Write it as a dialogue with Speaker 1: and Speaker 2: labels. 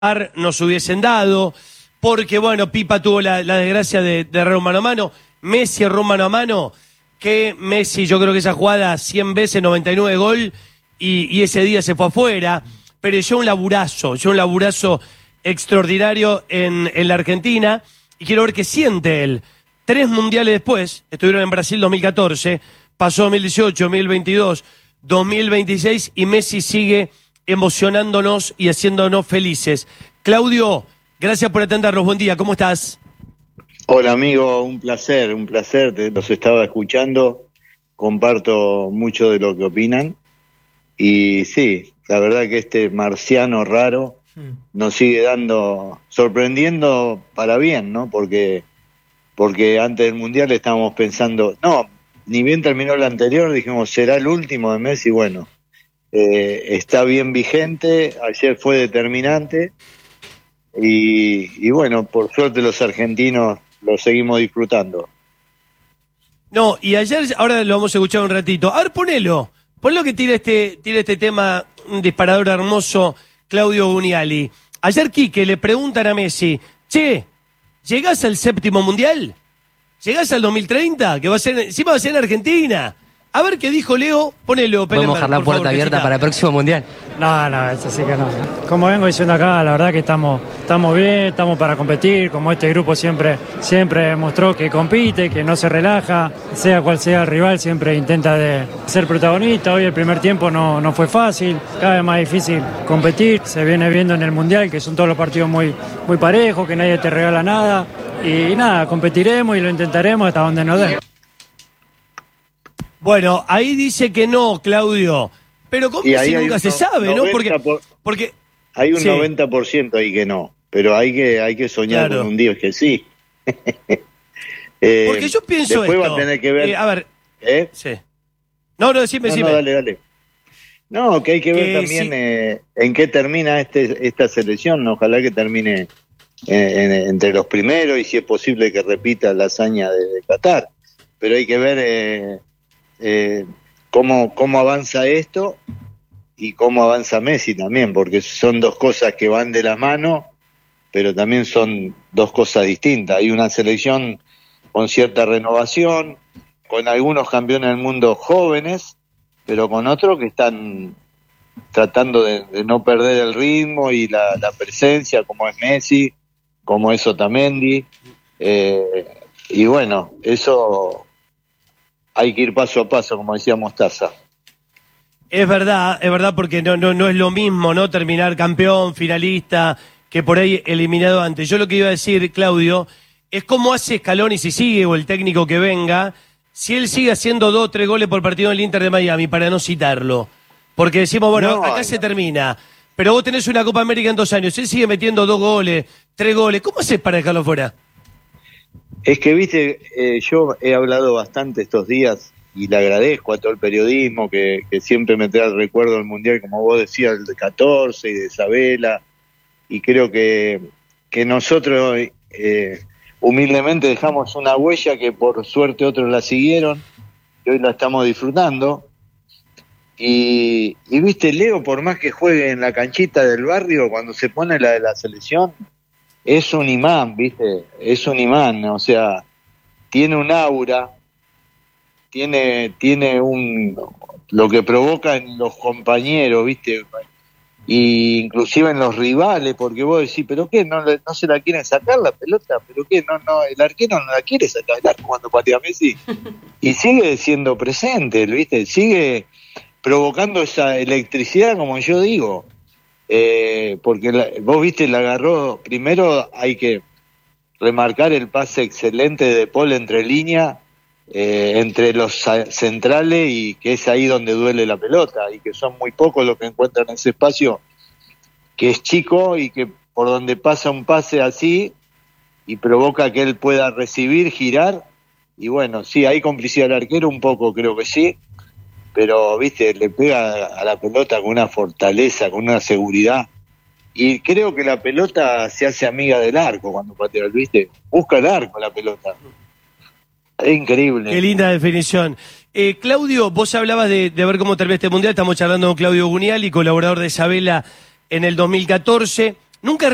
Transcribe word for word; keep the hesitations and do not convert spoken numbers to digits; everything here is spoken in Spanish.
Speaker 1: nos hubiesen dado, porque bueno, Pipa tuvo la, la desgracia de, de errar un mano a mano, Messi erró un mano a mano, que Messi yo creo que esa jugada cien veces, noventa y nueve gol, y, y ese día se fue afuera, pero yo un laburazo, yo un laburazo extraordinario en, en la Argentina, y quiero ver qué siente él. Tres mundiales después, estuvieron en Brasil dos mil catorce, pasó dos mil dieciocho, dos mil veintidós, dos mil veintiséis, y Messi sigue emocionándonos y haciéndonos felices. Claudio, gracias por atendernos, buen día, ¿cómo estás?
Speaker 2: Hola amigo, un placer, un placer, te, los estaba escuchando, comparto mucho de lo que opinan, y sí, la verdad que este marciano raro nos sigue dando, sorprendiendo para bien, ¿no? Porque, porque antes del Mundial estábamos pensando, no, ni bien terminó el anterior, dijimos, será el último de Messi, bueno, eh, está bien vigente, ayer fue determinante, y, y bueno, por suerte los argentinos lo seguimos disfrutando.
Speaker 1: No, y ayer, ahora lo vamos a escuchar un ratito. A ver, ponelo, ponelo que tira este, tira este tema, un disparador hermoso, Claudio Buniali. Ayer Quique le preguntan a Messi, che, ¿llegás al séptimo mundial? ¿Llegás al dos mil treinta? Que va a ser, encima va a ser en Argentina. A ver qué dijo Leo, ponelo.
Speaker 3: Podemos dejar la puerta favor, abierta Pesita. Para el próximo mundial.
Speaker 4: No, no, eso sí que no. Como vengo diciendo acá, la verdad que estamos, estamos bien, estamos para competir, como este grupo siempre, siempre mostró que compite, que no se relaja, sea cual sea el rival, siempre intenta de ser protagonista. Hoy el primer tiempo no, no fue fácil, cada vez más difícil competir. Se viene viendo en el mundial que son todos los partidos muy, muy parejos, que nadie te regala nada. Y nada, competiremos y lo intentaremos hasta donde nos den.
Speaker 1: Bueno, ahí dice que no, Claudio. Pero ¿cómo si nunca se sabe, no? Porque,
Speaker 2: por,
Speaker 1: porque
Speaker 2: hay un
Speaker 1: sí.
Speaker 2: noventa por ciento ahí que no, pero hay que hay que soñar claro. con un Dios que sí.
Speaker 1: eh, porque yo pienso
Speaker 2: después
Speaker 1: esto.
Speaker 2: va a tener que ver.
Speaker 1: Eh, a ver.
Speaker 2: ¿Eh?
Speaker 1: Sí. No, no, decime,
Speaker 2: no,
Speaker 1: decime.
Speaker 2: No, dale, dale. No, que hay que ver
Speaker 1: que
Speaker 2: también
Speaker 1: sí.
Speaker 2: eh, en qué termina este esta selección. Ojalá que termine eh, en, entre los primeros y si es posible que repita la hazaña de, de Qatar. Pero hay que ver. Eh, Eh, cómo, cómo avanza esto y cómo avanza Messi también, porque son dos cosas que van de la mano, pero también son dos cosas distintas. Hay una selección con cierta renovación, con algunos campeones del mundo jóvenes, pero con otros que están tratando de, de no perder el ritmo y la, la presencia, como es Messi, como es Otamendi, eh, y bueno, eso... hay que ir paso a paso, como decía Mostaza.
Speaker 1: Es verdad, es verdad, porque no, no, no es lo mismo, ¿no? Terminar campeón, finalista, que por ahí eliminado antes. Yo lo que iba a decir, Claudio, es cómo hace Scaloni si sigue, o el técnico que venga, si él sigue haciendo dos o tres goles por partido del Inter de Miami, para no citarlo. Porque decimos, bueno, no, acá no. se termina, pero vos tenés una Copa América en dos años, él sigue metiendo dos goles, tres goles, ¿cómo haces para dejarlo fuera?
Speaker 2: Es que, viste, eh, yo he hablado bastante estos días y le agradezco a todo el periodismo que, que siempre me trae el recuerdo del Mundial, como vos decías, el de catorce y de Isabela, y creo que, que nosotros eh, humildemente dejamos una huella que por suerte otros la siguieron y hoy la estamos disfrutando. Y, y viste, Leo, por más que juegue en la canchita del barrio, cuando se pone la de la selección, es un imán, ¿viste? Es un imán, o sea, tiene un aura, tiene tiene un lo que provoca en los compañeros, ¿viste? Y inclusive en los rivales, porque vos decís, ¿pero qué? ¿No, no se la quieren sacar la pelota? ¿Pero qué? No, no, el arquero no la quiere sacar el arco cuando patea Messi. Y sigue siendo presente, ¿viste? Sigue provocando esa electricidad, como yo digo. Eh, porque la, vos viste, la agarró, primero hay que remarcar el pase excelente de Paul entre línea, eh, entre los centrales, y que es ahí donde duele la pelota, y que son muy pocos los que encuentran ese espacio, que es chico y que por donde pasa un pase así y provoca que él pueda recibir, girar, y bueno, sí, hay complicidad del arquero un poco, creo que sí, pero, viste, le pega a la pelota con una fortaleza, con una seguridad. Y creo que la pelota se hace amiga del arco cuando patea, ¿viste? Busca el arco la pelota. Es increíble.
Speaker 1: Qué linda definición. Eh, Claudio, vos hablabas de, de ver cómo terminó este Mundial. Estamos charlando con Claudio Buniali, colaborador de Isabela en el dos mil catorce. Nunca